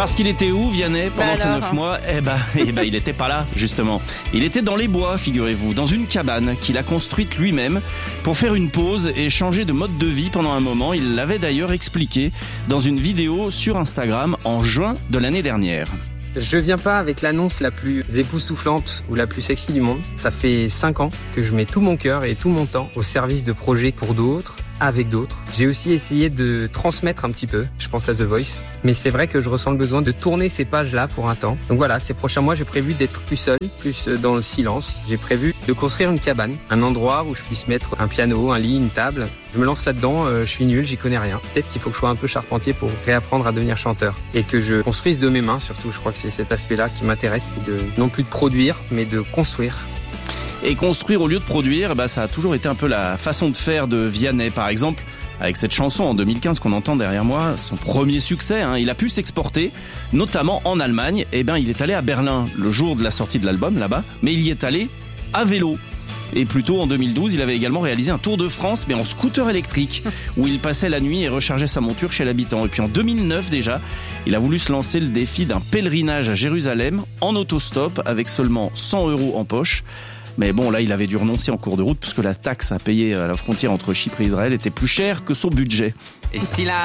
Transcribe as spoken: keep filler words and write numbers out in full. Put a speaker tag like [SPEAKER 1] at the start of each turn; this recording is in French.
[SPEAKER 1] Parce qu'il était où, Vianney, pendant
[SPEAKER 2] Bah
[SPEAKER 1] ces
[SPEAKER 2] alors,
[SPEAKER 1] neuf
[SPEAKER 2] hein.
[SPEAKER 1] mois? Eh ben, eh ben, il était pas là, justement. Il était dans les bois, figurez-vous, dans une cabane qu'il a construite lui-même pour faire une pause et changer de mode de vie pendant un moment. Il l'avait d'ailleurs expliqué dans une vidéo sur Instagram en juin de l'année dernière.
[SPEAKER 3] Je viens pas avec l'annonce la plus époustouflante ou la plus sexy du monde. Ça fait cinq ans que je mets tout mon cœur et tout mon temps au service de projets pour d'autres, avec d'autres. J'ai aussi essayé de transmettre un petit peu, je pense à The Voice. Mais c'est vrai que je ressens le besoin de tourner ces pages-là pour un temps. Donc voilà, ces prochains mois, j'ai prévu d'être plus seul, plus dans le silence. J'ai prévu de construire une cabane, un endroit où je puisse mettre un piano, un lit, une table. Je me lance là-dedans, euh, je suis nul, j'y connais rien. Peut-être qu'il faut que je sois un peu charpentier pour réapprendre à devenir chanteur. Et que je construise de mes mains, surtout. Je crois que c'est cet aspect-là qui m'intéresse, c'est de non plus de produire, mais de construire.
[SPEAKER 1] Et construire au lieu de produire, bah, ça a toujours été un peu la façon de faire de Vianney, par exemple. Avec cette chanson en deux mille quinze qu'on entend derrière moi, son premier succès, hein, il a pu s'exporter, notamment en Allemagne. Eh ben, il est allé à Berlin le jour de la sortie de l'album, là-bas, mais il y est allé à vélo. Et plus tôt, en deux mille douze, il avait également réalisé un tour de France, mais en scooter électrique, où il passait la nuit et rechargeait sa monture chez l'habitant. Et puis en deux mille neuf déjà, il a voulu se lancer le défi d'un pèlerinage à Jérusalem en autostop avec seulement cent euros en poche. Mais bon, là, il avait dû renoncer en cours de route puisque la taxe à payer à la frontière entre Chypre et Israël était plus chère que son budget.
[SPEAKER 4] Et si la